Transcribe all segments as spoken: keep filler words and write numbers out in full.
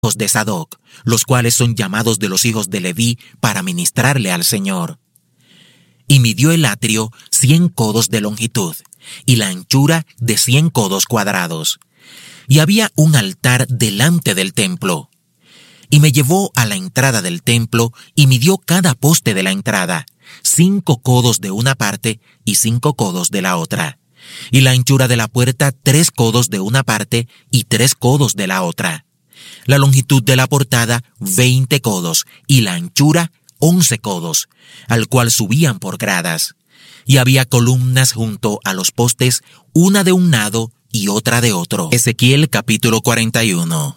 hijos de Sadoc, los cuales son llamados de los hijos de Leví para ministrarle al Señor. Y midió el atrio cien codos de longitud, y la anchura de cien codos cuadrados. Y había un altar delante del templo. Y me llevó a la entrada del templo, y midió cada poste de la entrada, cinco codos de una parte y cinco codos de la otra. Y la anchura de la puerta, tres codos de una parte y tres codos de la otra. La longitud de la portada, veinte codos, y la anchura, once codos, al cual subían por gradas. Y había columnas junto a los postes, una de un lado y otra de otro. Ezequiel capítulo cuarenta y uno.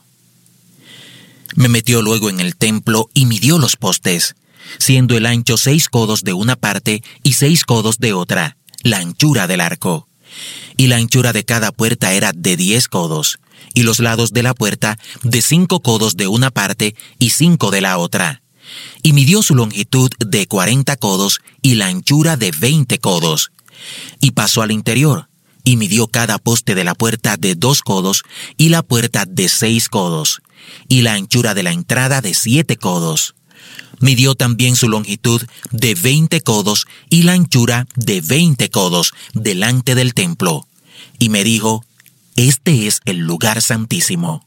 Me metió luego en el templo y midió los postes, siendo el ancho seis codos de una parte y seis codos de otra, la anchura del arco. Y la anchura de cada puerta era de diez codos, y los lados de la puerta de cinco codos de una parte y cinco de la otra. Y midió su longitud de cuarenta codos y la anchura de veinte codos. Y pasó al interior, y midió cada poste de la puerta de dos codos y la puerta de seis codos, y la anchura de la entrada de siete codos. Midió también su longitud de veinte codos y la anchura de veinte codos delante del templo. Y me dijo, este es el lugar santísimo.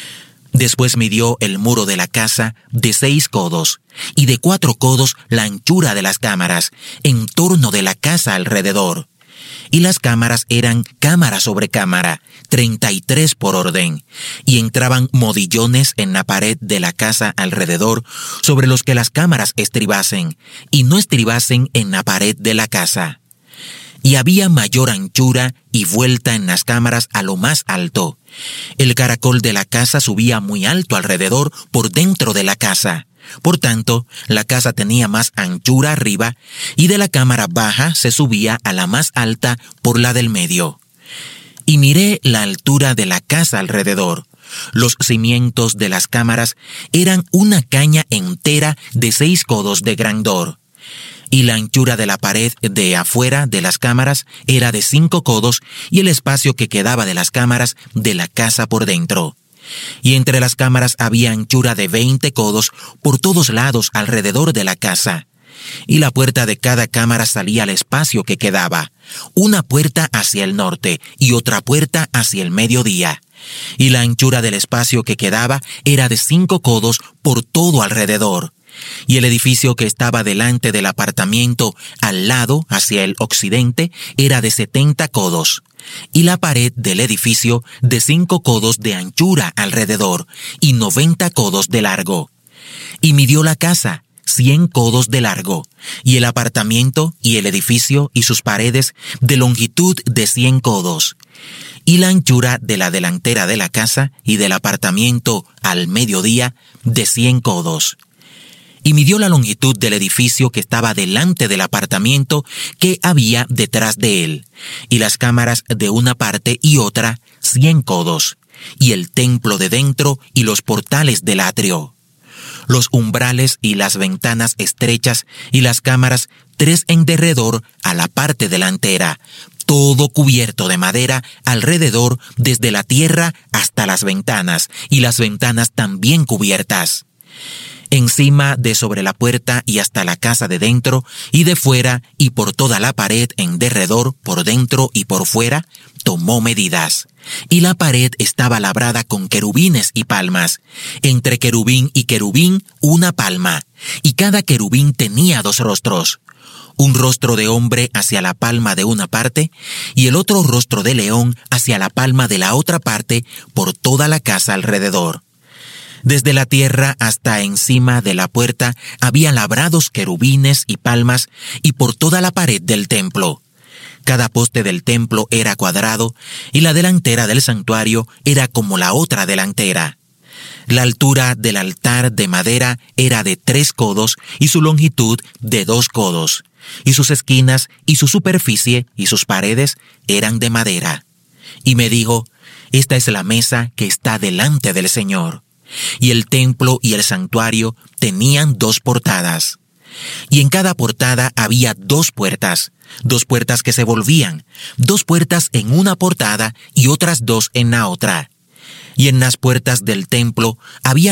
Después midió el muro de la casa de seis codos, y de cuatro codos la anchura de las cámaras, en torno de la casa alrededor. Y las cámaras eran cámara sobre cámara, treinta y tres por orden, y entraban modillones en la pared de la casa alrededor, sobre los que las cámaras estribasen, y no estribasen en la pared de la casa. Y había mayor anchura y vuelta en las cámaras a lo más alto. El caracol de la casa subía muy alto alrededor por dentro de la casa. Por tanto, la casa tenía más anchura arriba, y de la cámara baja se subía a la más alta por la del medio. Y miré la altura de la casa alrededor. Los cimientos de las cámaras eran una caña entera de seis codos de grandor. Y la anchura de la pared de afuera de las cámaras era de cinco codos, y el espacio que quedaba de las cámaras de la casa por dentro. Y entre las cámaras había anchura de veinte codos por todos lados alrededor de la casa. Y la puerta de cada cámara salía al espacio que quedaba, una puerta hacia el norte y otra puerta hacia el mediodía. Y la anchura del espacio que quedaba era de cinco codos por todo alrededor. Y el edificio que estaba delante del apartamiento al lado, hacia el occidente, era de setenta codos. Y la pared del edificio de cinco codos de anchura alrededor y noventa codos de largo. Y midió la casa, cien codos de largo, y el apartamiento y el edificio y sus paredes de longitud de cien codos. Y la anchura de la delantera de la casa y del apartamiento al mediodía de cien codos. Y midió la longitud del edificio que estaba delante del apartamiento que había detrás de él, y las cámaras de una parte y otra, cien codos, y el templo de dentro y los portales del atrio. Los umbrales y las ventanas estrechas y las cámaras, tres en derredor a la parte delantera, todo cubierto de madera alrededor desde la tierra hasta las ventanas, y las ventanas también cubiertas. Encima de sobre la puerta y hasta la casa de dentro y de fuera y por toda la pared en derredor, por dentro y por fuera, tomó medidas. Y la pared estaba labrada con querubines y palmas, entre querubín y querubín una palma, y cada querubín tenía dos rostros, un rostro de hombre hacia la palma de una parte y el otro rostro de león hacia la palma de la otra parte por toda la casa alrededor. Desde la tierra hasta encima de la puerta había labrados querubines y palmas, y por toda la pared del templo. Cada poste del templo era cuadrado, y la delantera del santuario era como la otra delantera. La altura del altar de madera era de tres codos, y su longitud de dos codos, y sus esquinas y su superficie y sus paredes eran de madera. Y me dijo, esta es la mesa que está delante del Señor. Y el templo y el santuario tenían dos portadas. Y en cada portada había dos puertas, dos puertas que se volvían, dos puertas en una portada y otras dos en la otra. y en las puertas del templo había